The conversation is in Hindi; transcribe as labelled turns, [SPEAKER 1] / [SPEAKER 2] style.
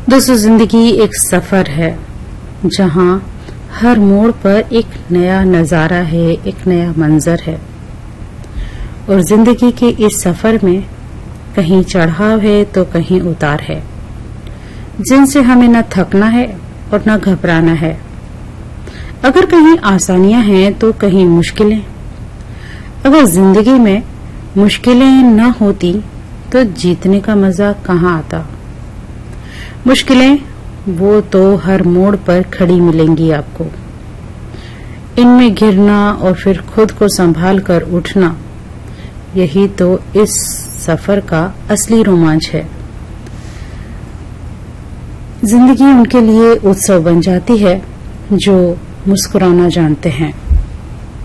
[SPEAKER 1] दोस्तों, जिंदगी एक सफर है जहां हर मोड़ पर एक नया नजारा है, एक नया मंजर है। और जिंदगी के इस सफर में कहीं चढ़ाव है तो कहीं उतार है, जिनसे हमें न थकना है और न घबराना है। अगर कहीं आसानियां हैं तो कहीं मुश्किलें। अगर जिंदगी में मुश्किलें न होती तो जीतने का मजा कहाँ आता। मुश्किलें वो तो हर मोड़ पर खड़ी मिलेंगी आपको। इनमें गिरना और फिर खुद को संभाल कर उठना, यही तो इस सफर का असली रोमांच है। जिंदगी उनके लिए उत्सव बन जाती है जो मुस्कुराना जानते हैं।